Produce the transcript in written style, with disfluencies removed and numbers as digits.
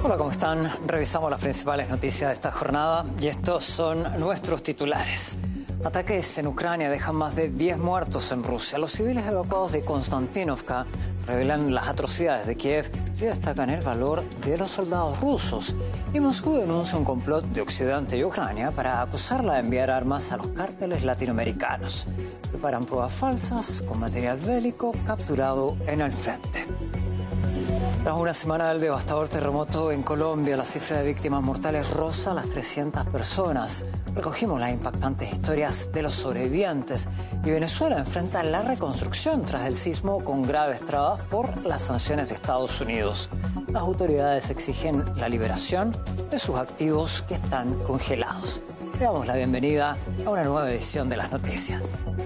Hola, ¿cómo están? Revisamos las principales noticias de esta jornada y estos son nuestros titulares. Ataques en Ucrania dejan más de 10 muertos en Rusia. Los civiles evacuados de Konstantinovka revelan las atrocidades de Kiev y destacan el valor de los soldados rusos. Y Moscú denuncia un complot de Occidente y Ucrania para acusarla de enviar armas a los cárteles latinoamericanos. Preparan pruebas falsas con material bélico capturado en el frente. Tras una semana del devastador terremoto en Colombia, la cifra de víctimas mortales roza las 300 personas. Recogimos las impactantes historias de los sobrevivientes y Venezuela enfrenta la reconstrucción tras el sismo con graves trabas por las sanciones de Estados Unidos. Las autoridades exigen la liberación de sus activos que están congelados. Le damos la bienvenida a una nueva edición de las noticias.